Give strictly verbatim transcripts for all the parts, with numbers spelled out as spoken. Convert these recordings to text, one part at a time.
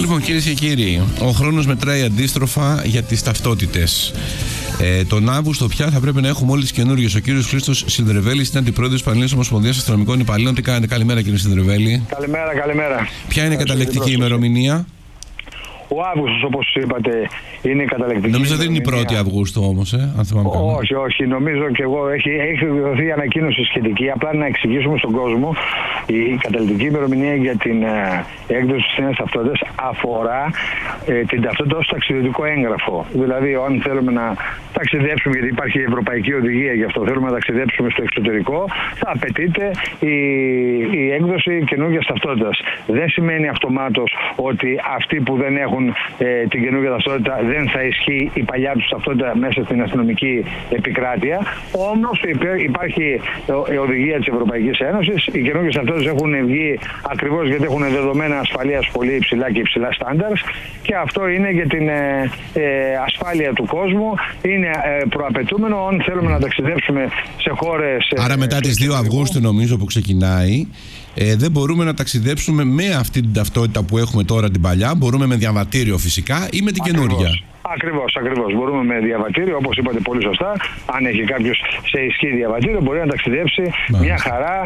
Λοιπόν, κυρίες και κύριοι, ο χρόνος μετράει αντίστροφα για τις ταυτότητες. Ε, τον Αύγουστο πια θα πρέπει να έχουμε όλες τις καινούργιες. Ο κύριος Χρήστος Συνδρεβέλης είναι αντιπρόεδρος της Πανελλήνιας Ομοσπονδίας Αστυνομικών Υπαλλήλων. Τι κάνετε? Καλημέρα, κύριε Συνδρεβέλη. Καλημέρα, καλημέρα. Ποια είναι η καταλεκτική ημερομηνία? Ο Αύγουστος, όπως είπατε, είναι η καταλεκτική. Νομίζω δεν είναι η πρώτη Αυγούστου όμως, ε, αν θυμάμαι καλά. Όχι, όχι. Νομίζω και εγώ έχει, έχει δοθεί ανακοίνωση σχετική. Απλά να εξηγήσουμε στον κόσμο, η καταλεκτική ημερομηνία για την ε, έκδοση της νέας ταυτότητας αφορά ε, την ταυτότητα ως ταξιδιωτικό έγγραφο. Δηλαδή, αν θέλουμε να ταξιδέψουμε, γιατί υπάρχει η Ευρωπαϊκή Οδηγία γι' αυτό, θέλουμε να ταξιδέψουμε στο εξωτερικό, θα απαιτείται η, η έκδοση καινούργιας ταυτότητας. Δεν σημαίνει αυτομάτως ότι αυτοί που δεν έχουν ε, την καινούργια ταυτότητα δεν θα ισχύει η παλιά τους ταυτότητα μέσα στην αστυνομική επικράτεια. Όμως υπάρχει η οδηγία της Ευρωπαϊκής Ένωσης. Οι καινούργιες ταυτότητες έχουν βγει ακριβώς γιατί έχουν δεδομένα ασφαλείας πολύ υψηλά και υψηλά στάνταρς, και αυτό είναι για την ε, ε, ασφάλεια του κόσμου. Είναι ε, προαπαιτούμενο αν θέλουμε να ταξιδέψουμε σε χώρες. Ε, Άρα μετά τις δύο Αυγούστου νομίζω που ξεκινάει, Ε, δεν μπορούμε να ταξιδέψουμε με αυτή την ταυτότητα που έχουμε τώρα, την παλιά. Μπορούμε με διαβατήριο φυσικά ή με την καινούργια. Ακριβώς, ακριβώς. Μπορούμε με διαβατήριο, όπως είπατε πολύ σωστά. Αν έχει κάποιος σε ισχύ διαβατήριο, μπορεί να ταξιδέψει Μάλιστα. μια χαρά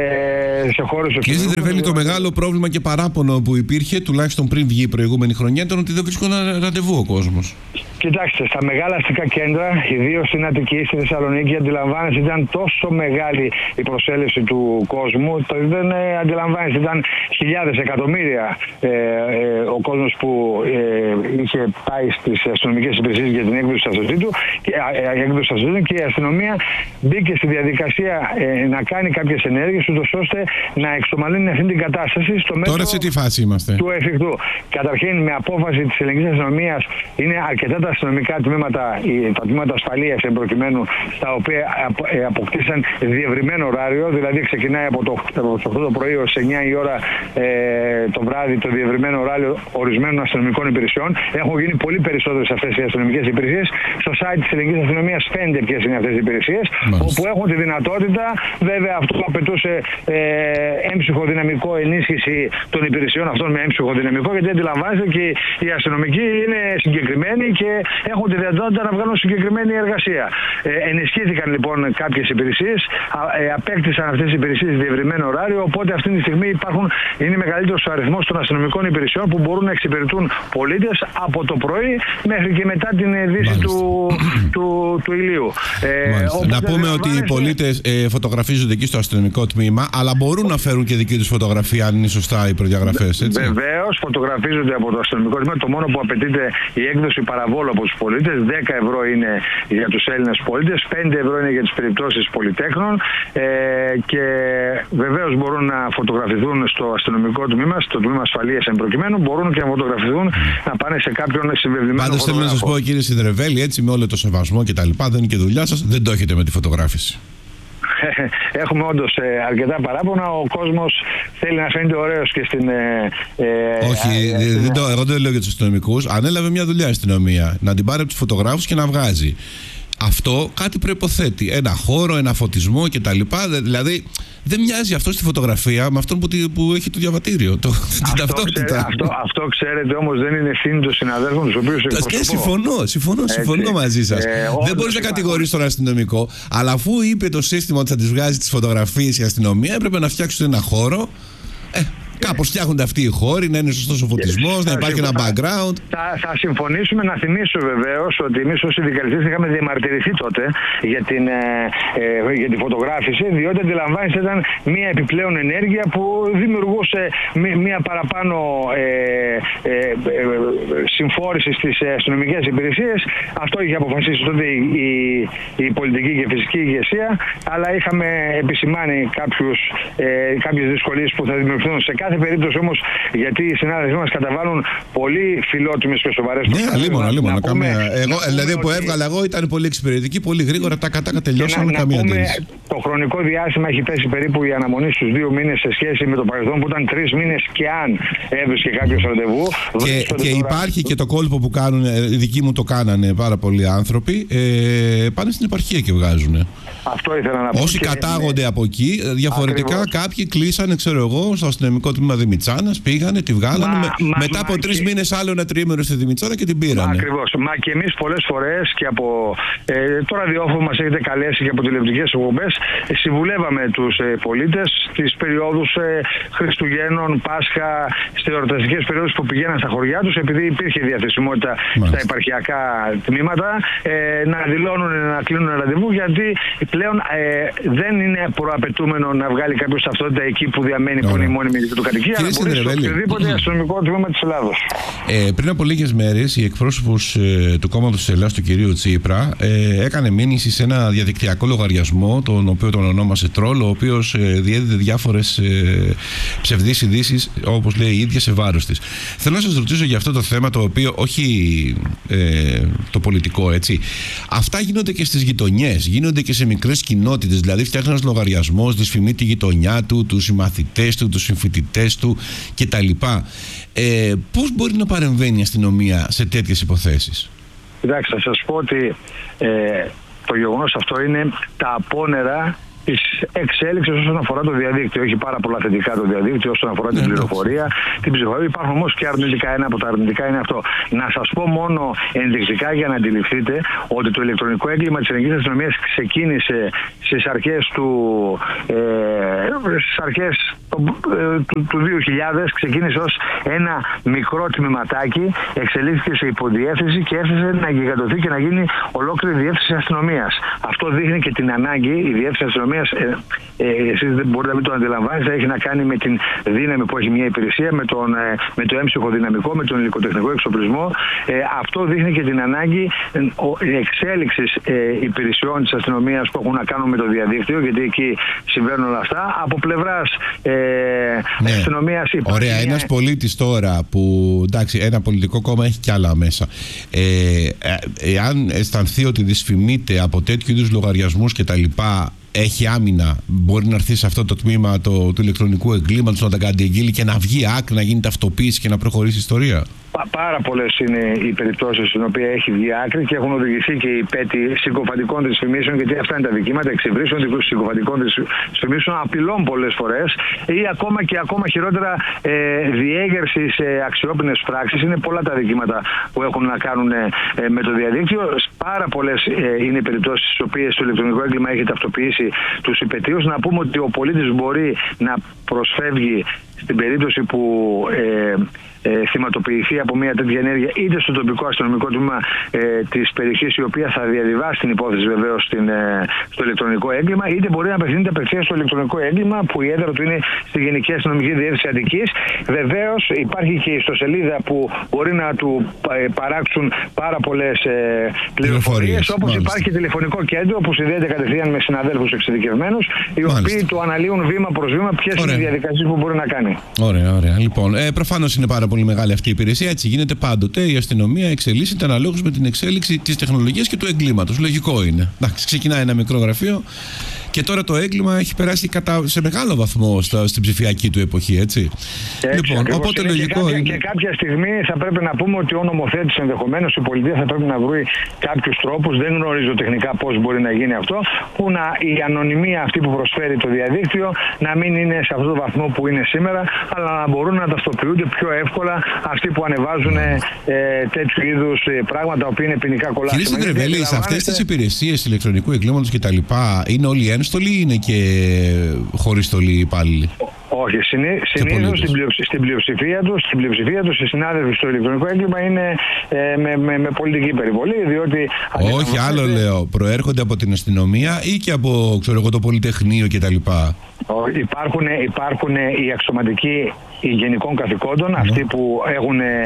ε, σε χώρες του. Κύριε Συνδρεβέλη, το μεγάλο πρόβλημα και παράπονο που υπήρχε, τουλάχιστον πριν βγει η προηγούμενη χρονιά, ήταν ότι δεν βρίσκονταν ραντεβού ο κόσμος. Κοιτάξτε, στα μεγάλα αστικά κέντρα, ιδίως στην Αττική, στη Θεσσαλονίκη, αντιλαμβάνεστε, ήταν τόσο μεγάλη η προσέλευση του κόσμου, το δεν ε, αντιλαμβάνεστε, ήταν χιλιάδες, εκατομμύρια ε, ε, ο κόσμος που ε, είχε πάει στις αστυνομικές υπηρεσίες για την έκδοση του αυτοκίνητου και, ε, και η αστυνομία μπήκε στη διαδικασία ε, να κάνει κάποιες ενέργειες, ούτως ώστε να εξομαλύνει αυτή την κατάσταση στο μέτρο. Τώρα σε τι φάση είμαστε? Του εφικτού. Καταρχήν, με απόφαση της ελληνικής αστυνομίας, είναι αρκετά τα αστυνομικά τμήματα, τα τμήματα ασφαλείας εμπροκειμένου, στα οποία αποκτήσαν διευρυμένο ωράριο, δηλαδή ξεκινάει από το οκτώ το πρωί ως εννιά η ώρα ε, το βράδυ το διευρυμένο ωράριο ορισμένων αστυνομικών υπηρεσιών. Έχουν γίνει πολύ περισσότερες αυτές οι αστυνομικές υπηρεσίες. Στο site της ελληνικής αστυνομίας φαίνεται ποιες είναι αυτές οι υπηρεσίες, Μάλιστα. όπου έχουν τη δυνατότητα, βέβαια αυτό απαιτούσε ε, έμψυχο δυναμικό, ενίσχυση των υπηρεσιών αυτών με έμψυχο δυναμικό, γιατί αντιλαμβάνεστε και οι αστυνομικοί είναι συγκεκριμένοι και έχουν τη δυνατότητα να βγάλουν συγκεκριμένη εργασία. Ε, ενισχύθηκαν λοιπόν κάποιες υπηρεσίες, ε, απέκτησαν αυτές οι υπηρεσίες διευρυμένο ωράριο, οπότε αυτή τη στιγμή υπάρχουν, είναι μεγαλύτερος ο αριθμός των αστυνομικών υπηρεσιών που μπορούν να εξυπηρετούν πολίτες από το πρωί μέχρι και μετά την δύση του, του, του ηλίου. Ε, να πούμε ότι οι πολίτες ε, φωτογραφίζονται εκεί στο αστυνομικό τμήμα, αλλά μπορούν να φέρουν και δική τους φωτογραφία αν είναι σωστά οι προδιαγραφές, έτσι? Βεβαίως, φωτογραφίζονται από το αστυνομικό τμήμα. Το μόνο που απαιτείται η έκδοση παραβόλου από τους πολίτες. δέκα ευρώ είναι για τους Έλληνες πολίτες, πέντε ευρώ είναι για τις περιπτώσεις πολυτέχνων, ε, και βεβαίως μπορούν να φωτογραφηθούν στο αστυνομικό τμήμα, στο τμήμα ασφαλείας εν προκειμένου, μπορούν και να φωτογραφηθούν, να πάνε σε κάποιον συμβεβλημένο. Πάντως θέλω να σας πω, κύριε Συνδρεβέλη, έτσι με όλο το σεβασμό και τα λοιπά, δεν είναι και δουλειά σας, δεν το έχετε με τη φωτογράφηση. Έχουμε όντως ε, αρκετά παράπονα. Ο κόσμος θέλει να φαίνεται ωραίος και στην. Ε, ε, Όχι, ε, δεν το, εγώ δεν το λέω για τους αστυνομικούς. Ανέλαβε μια δουλειά η αστυνομία, να την πάρει από τους φωτογράφους και να βγάζει. Αυτό κάτι προϋποθέτει. Ένα χώρο, ένα φωτισμό κτλ. Δηλαδή δεν μοιάζει αυτό στη φωτογραφία με αυτόν που, που έχει το διαβατήριο. Το, αυτό, την ταυτότητα. Ξέρε, αυτό, αυτό ξέρετε όμως δεν είναι ευθύνη των συναδέλφων τους οποίους εκπροσωπώ. Και συμφωνώ, συμφωνώ, συμφωνώ μαζί σας. Ε, δεν μπορείς να κατηγορείς τον αστυνομικό, αλλά αφού είπε το σύστημα ότι θα τις βγάζει τις φωτογραφίες η αστυνομία, έπρεπε να φτιάξουν ένα χώρο. Ε, Κάπως φτιάχνονται αυτοί οι χώροι, να είναι σωστός ο φωτισμός, να υπάρχει ένα background. Θα, θα συμφωνήσουμε. Να θυμίσω βεβαίως ότι εμείς ως συνδικαλιστές είχαμε διαμαρτυρηθεί τότε για, την, ε, ε, για τη φωτογράφηση, διότι αντιλαμβάνεστε ήταν μια επιπλέον ενέργεια που δημιουργούσε μια, μια παραπάνω ε, ε, ε, συμφόρηση στις αστυνομικές υπηρεσίες. Αυτό είχε αποφασίσει τότε η, η, η πολιτική και φυσική ηγεσία, αλλά είχαμε επισημάνει κάποιους, ε, κάποιες δυσκολίες που θα δημιουργηθούν σε κάθε περίπτωση όμως, γιατί οι συνάδελφοι μας καταβάλουν πολύ φιλότιμες και σοβαρές προσπάθειες. Ναι, αλίμονα, αλίμονα. Εγώ, δηλαδή που ότι... έβγαλα εγώ ήταν πολύ εξυπηρετική, πολύ γρήγορα, τα κατά τελειώσαμε, να, καμία αντίληψη. Το χρονικό διάστημα έχει πέσει περίπου η αναμονή στους δύο μήνες σε σχέση με το παρελθόν που ήταν τρεις μήνες και αν έβρισκε κάποιος ραντεβού. Και, και τώρα... υπάρχει και το κόλπο που κάνουν, οι δικοί μου το κάνανε πάρα πολλοί άνθρωποι, ε, πάνε στην επαρχία και βγάζουν. Αυτό ήθελα να πω. Όσοι και... κατάγονται από εκεί, διαφορετικά Ακριβώς. Κάποιοι κλείσανε, ξέρω εγώ, στο αστυνομικό τμήμα Δημητσάνας, πήγανε, τη βγάλανε. Μα, με, μα, μετά μα, από τρεις και... μήνες άλλο ένα τριήμερο στη Δημητσάνα και την πήρανε. Ακριβώς. Μα και εμείς πολλές φορές και από ε, το ραδιόφωνο μας έχετε καλέσει και από τηλεοπτικές εκπομπές, ε, συμβουλεύαμε τους ε, πολίτες στις περιόδους ε, Χριστουγέννων, Πάσχα, στις εορταστικές περιόδους που πηγαίναν στα χωριά τους, επειδή υπήρχε διαθεσιμότητα Μάλιστα. στα επαρχιακά τμήματα, ε, να δηλώνουν, να κλείνουν ραντεβού, γιατί πλέον ε, δεν είναι προαπαιτούμενο να βγάλει κάποιος ταυτότητα εκεί που διαμένει, που είναι η μόνιμη του κατοικία, αλλά μπορεί σε οποιοδήποτε αστυνομικό τμήμα της Ελλάδος. Ε, πριν από λίγες μέρες, η εκπρόσωπος ε, του κόμματος της Ελλάδας, του κυρίου Τσίπρα, ε, έκανε μήνυση σε ένα διαδικτυακό λογαριασμό, τον οποίο τον ονόμασε Τρόλ, ο οποίος ε, διέδιδε διάφορες ε, ψευδείς ειδήσεις, όπως λέει η ίδια, σε βάρος της. Θέλω να σας ρωτήσω για αυτό το θέμα, το οποίο, όχι ε, το πολιτικό, έτσι. Αυτά γίνονται και στις γειτονιές, γίνονται και σε μικρές κοινότητες. Δηλαδή, φτιάχνει ένας λογαριασμός, δυσφημεί τη γειτονιά του, τους συμμαθητές του, τους συμφοιτητές του κτλ. Ε, πώς μπορεί να παρεμβαίνει η αστυνομία σε τέτοιες υποθέσεις? Κοιτάξτε, θα σας πω ότι ε, το γεγονός αυτό είναι τα απόνερα της εξέλιξης όσον αφορά το διαδίκτυο. Έχει πάρα πολλά θετικά το διαδίκτυο όσον αφορά την πληροφορία, την ψυχολογία. Υπάρχουν όμως και αρνητικά. Ένα από τα αρνητικά είναι αυτό. Να σας πω μόνο ενδεικτικά για να αντιληφθείτε ότι το ηλεκτρονικό έγκλημα της ελληνικής αστυνομίας ξεκίνησε στις αρχές του, ε, στις αρχές του, ε, του, του δύο χιλιάδες, ξεκίνησε ως ένα μικρό τμήματάκι, εξελίχθηκε σε υποδιεύθυνση και έφτασε να γιγαντωθεί και να γίνει ολόκληρη διεύθυνση αστυνομίας. Αυτό δείχνει και την ανάγκη, η διεύθυνση αστυνομίας. Ε, ε, εσείς δεν μπορείτε να μην το αντιλαμβάνεστε, έχει να κάνει με την δύναμη που έχει μια υπηρεσία, με, τον, ε, με το έμψυχο δυναμικό, με τον υλικοτεχνικό εξοπλισμό. Ε, αυτό δείχνει και την ανάγκη ε, εξέλιξης ε, υπηρεσιών της αστυνομίας που έχουν να κάνουν με το διαδίκτυο, γιατί εκεί συμβαίνουν όλα αυτά. Από πλευράς ε, ναι. αστυνομίας υπάρχει. Ωραία, μια... ένας πολίτης τώρα που, εντάξει, ένα πολιτικό κόμμα έχει κι άλλα μέσα. Ε, ε, εάν αισθανθεί ότι δυσφημείται από τέτοιου είδους λογαριασμούς κτλ., έχει άμυνα, μπορεί να έρθει σε αυτό το τμήμα το, του ηλεκτρονικού εγκλήματος, να τα καταγγείλει και να βγει άκρη, να γίνει ταυτοποίηση και να προχωρήσει η ιστορία? Πάρα πολλές είναι οι περιπτώσεις στην οποία έχει βγει άκρη και έχουν οδηγηθεί και οι πέτοι συκοφαντικών δυσφημίσεων, γιατί αυτά είναι τα δικήματα, εξυβρίσεων συκοφαντικών δυσφημίσεων, απειλών πολλές φορές, ή ακόμα και ακόμα χειρότερα ε, διέγερση σε αξιόπινες πράξεις. Είναι πολλά τα δικήματα που έχουν να κάνουν ε, με το διαδίκτυο. Πάρα πολλές ε, είναι οι περιπτώσεις στις οποίες το ηλεκτρονικό έγκλημα έχει ταυτοποιήσει τους υπετίους. Να πούμε ότι ο πολίτης μπορεί να προσφεύγει στην περίπτωση που ε, ε, θυματοποιηθεί από μια τέτοια ενέργεια, είτε στο τοπικό αστυνομικό τμήμα ε, της περιοχής, η οποία θα διαβιβάσει την υπόθεση βεβαίως στην, ε, στο ηλεκτρονικό έγκλημα, είτε μπορεί να απευθύνεται απευθείας στο ηλεκτρονικό έγκλημα, που η έδρα του είναι στη Γενική Αστυνομική Διεύθυνση Αττικής. Βεβαίως υπάρχει και η ιστοσελίδα που μπορεί να του παράξουν πάρα πολλές ε, πληροφορίες, όπως μάλιστα. Υπάρχει και τηλεφωνικό κέντρο που συνδέεται κατευθείαν με συναδέλφους εξειδικευμένους, οι μάλιστα. οποίοι του αναλύουν βήμα προς βήμα ποιες είναι οι διαδικασίες που μπορεί να κάνει. Ωραία, ωραία. Λοιπόν, ε, προφανώς είναι πάρα πολύ μεγάλη αυτή η υπηρεσία. Έτσι γίνεται πάντοτε. Η αστυνομία εξελίσσεται αναλόγως με την εξέλιξη της τεχνολογίας και του εγκλήματος. Λογικό είναι. Εντάξει, ξεκινάει ένα μικρό γραφείο και τώρα το έγκλημα έχει περάσει κατά, σε μεγάλο βαθμό στα, στην ψηφιακή του εποχή, έτσι. έτσι λοιπόν, οπότε είναι λογικό και κάποια, είναι. Και κάποια στιγμή θα πρέπει να πούμε ότι ο νομοθέτης, ενδεχομένως η πολιτεία, θα πρέπει να βρει κάποιους τρόπους, δεν γνωρίζω τεχνικά πώς μπορεί να γίνει αυτό, που να, η ανωνυμία αυτή που προσφέρει το διαδίκτυο να μην είναι σε αυτό το βαθμό που είναι σήμερα, αλλά να μπορούν να ταυτοποιούνται πιο εύκολα αυτοί που ανεβάζουν ε, τέτοιου είδους πράγματα, τα οποία είναι ποινικά κολάσιμα. Κύριε Σεντρεβέλη, σε αυτές τις υπηρεσίες ηλεκτρονικού εγκλήματος κτλ., είναι όλοι ένστολοι ή είναι και χωρίς στολή υπάλληλοι? Όχι, συνήθως στην, πλειοψη, στην πλειοψηφία τους, στην πλειοψηφία τους οι συνάδελφοι στο ηλεκτρονικό έγκλημα είναι ε, με, με, με πολιτική περιβολή, διότι... Όχι, άλλο λέω, προέρχονται από την αστυνομία ή και από, ξέρω εγώ, το Πολυτεχνείο κτλ. Υπάρχουν, υπάρχουν οι αξιωματικοί οι γενικών καθηκόντων, mm. αυτοί που έχουν ε,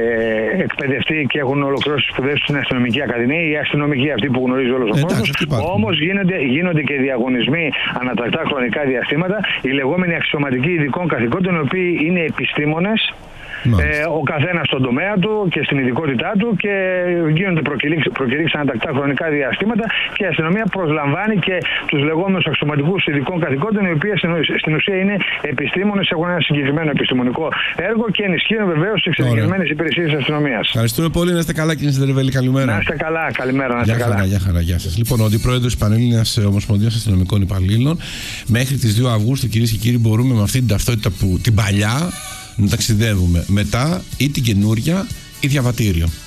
εκπαιδευτεί και έχουν ολοκληρώσει τις σπουδές στην αστυνομική ακαδημία, οι αστυνομικοί αυτοί που γνωρίζει όλος ο κόσμος. Όμως γίνονται, γίνονται και διαγωνισμοί ανατακτά χρονικά διαστήματα, οι λεγόμενοι αξιωματικοί ειδικών καθηκόντων, οι οποίοι είναι επιστήμονες, Ε, ο καθένας στον τομέα του και στην ειδικότητά του και γίνονται προκηρύξεις ανατακτά χρονικά διαστήματα και η αστυνομία προσλαμβάνει και τους λεγόμενους αξιωματικούς ειδικών καθηκόντων, οι οποίοι στην ουσία είναι επιστήμονες, έχουν ένα συγκεκριμένο επιστημονικό έργο και ενισχύουν βεβαίως τις εξειδικευμένες υπηρεσίες της αστυνομίας. Ευχαριστούμε πολύ, να είστε καλά κύριε Σιδερβέλη, καλημέρα. Να είστε καλά, καλημέρα, να είστε γεια καλά. Χαρά, γεια χαρά, γεια σας. Λοιπόν, ο αντιπρόεδρος της Πανελλήνιας Ομοσπονδίας Αστυνομικών Υπαλλήλων, μέχρι τις δύο Αυγούστου, κυρίες και κύριοι, μπορούμε με αυτή την ταυτότητα που την παλιά να ταξιδεύουμε. Μετά ή την καινούρια ή διαβατήριο.